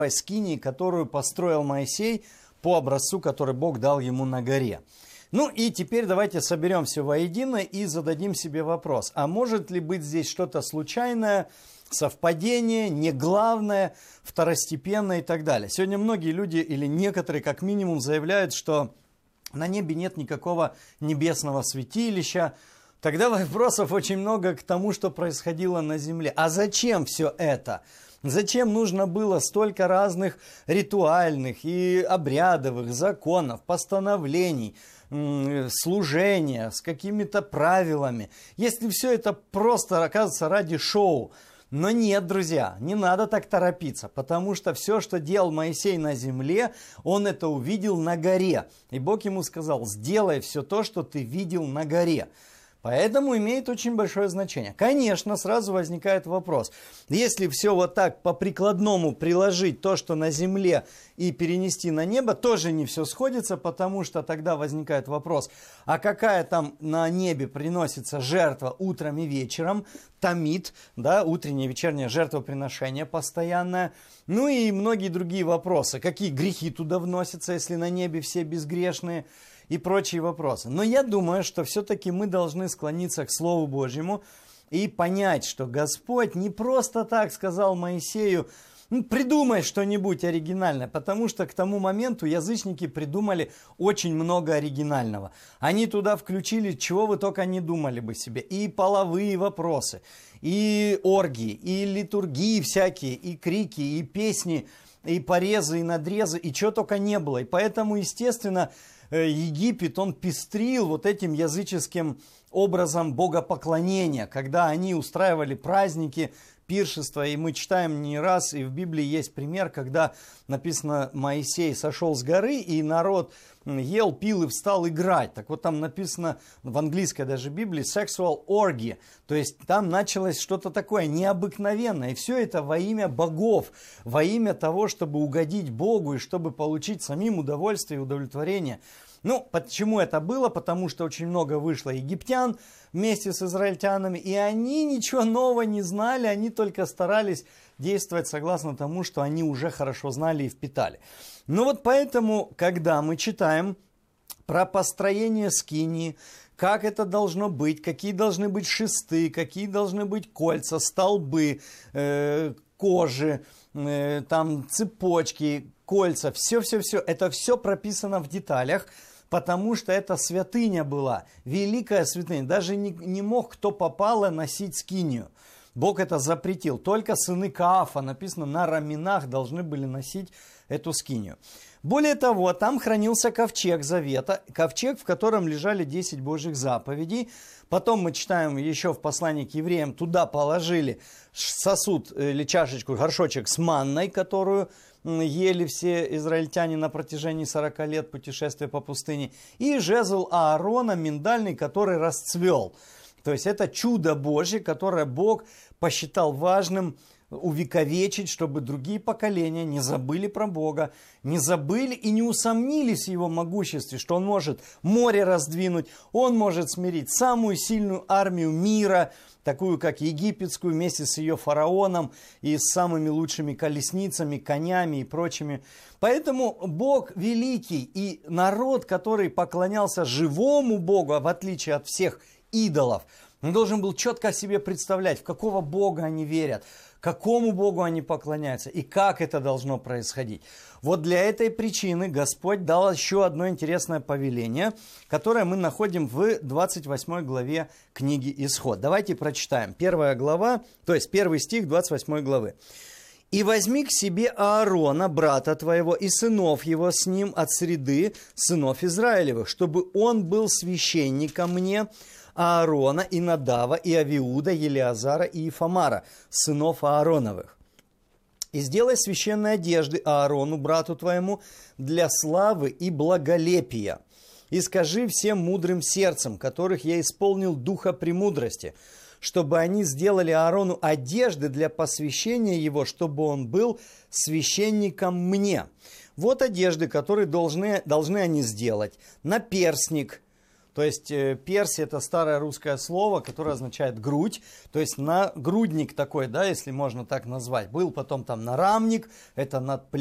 скинии, которую построил Моисей по образцу, который Бог дал ему на горе. Ну и теперь давайте соберем все воедино и зададим себе вопрос, а может ли быть здесь что-то случайное, совпадение, не главное, второстепенное и так далее. Сегодня многие люди или некоторые как минимум заявляют, что на небе нет никакого небесного святилища. Тогда вопросов очень много к тому, что происходило на земле. А зачем все это? Зачем нужно было столько разных ритуальных и обрядовых законов, постановлений, служения с какими-то правилами, если все это просто оказывается ради шоу? Но нет, друзья, не надо так торопиться, потому что все, что делал Моисей на земле, он это увидел на горе. И Бог ему сказал: сделай все то, что ты видел на горе. Поэтому имеет очень большое значение. Конечно, сразу возникает вопрос. Если все вот так по-прикладному приложить то, что на земле, и перенести на небо, тоже не все сходится, потому что тогда возникает вопрос, а какая там на небе приносится жертва утром и вечером, тамид, да, утреннее и вечернее жертвоприношение постоянное, ну и многие другие вопросы. Какие грехи туда вносятся, если на небе все безгрешные? И прочие вопросы. Но я думаю, что все-таки мы должны склониться к Слову Божьему и понять, что Господь не просто так сказал Моисею: придумай что-нибудь оригинальное, потому что к тому моменту язычники придумали очень много оригинального. Они туда включили, чего вы только не думали бы себе. И половые вопросы, и оргии, и литургии всякие, и крики, и песни, и порезы, и надрезы, и чего только не было. И поэтому, естественно, Египет, он пестрил вот этим языческим образом богопоклонения, когда они устраивали праздники, пиршества, и мы читаем не раз, и в Библии есть пример, когда написано, Моисей сошел с горы, и народ ел, пил и встал играть. Так вот там написано в английской даже Библии sexual orgy, то есть там началось что-то такое необыкновенное, и все это во имя богов, во имя того, чтобы угодить Богу и чтобы получить самим удовольствие и удовлетворение. Ну, почему это было? Потому что очень много вышло египтян вместе с израильтянами, и они ничего нового не знали, они только старались действовать согласно тому, что они уже хорошо знали и впитали. Ну вот поэтому, когда мы читаем про построение скинии, как это должно быть, какие должны быть шесты, какие должны быть кольца, столбы, кожи, там цепочки, кольца, все-все-все, это все прописано в деталях, потому что это святыня была, великая святыня. Даже не мог кто попало носить скинию. Бог это запретил. Только сыны Каафа, написано, на раменах должны были носить эту скинию. Более того, там хранился ковчег завета, ковчег, в котором лежали 10 Божьих заповедей. Потом мы читаем еще в послании к евреям, туда положили сосуд или чашечку, горшочек с манной, которую ели все израильтяне на протяжении 40 лет путешествия по пустыне, и жезл Аарона миндальный, который расцвел. То есть это чудо Божье, которое Бог посчитал важным увековечить, чтобы другие поколения не забыли про Бога, не забыли и не усомнились в Его могуществе, что Он может море раздвинуть, Он может смирить самую сильную армию мира, такую как египетскую, вместе с ее фараоном и с самыми лучшими колесницами, конями и прочими. Поэтому Бог великий, и народ, который поклонялся живому Богу, в отличие от всех идолов, он должен был четко себе представлять, в какого Бога они верят, какому Богу они поклоняются и как это должно происходить. Вот для этой причины Господь дал еще одно интересное повеление, которое мы находим в 28 главе книги Исход. Давайте прочитаем. 1 глава, то есть 1 стих 28 главы. «И возьми к себе Аарона, брата твоего, и сынов его с ним от среды сынов Израилевых, чтобы он был священником мне, Аарона, и Надава, и Авиуда, Елиазара и Ифамара, сынов Аароновых. И сделай священные одежды Аарону, брату твоему, для славы и благолепия. И скажи всем мудрым сердцем, которых я исполнил духа премудрости, чтобы они сделали Аарону одежды для посвящения его, чтобы он был священником мне. Вот одежды, которые должны они сделать. Наперстник, То есть персь это старое русское слово, которое означает грудь. То есть нагрудник такой, да, если можно так назвать. Был потом там нарамник, это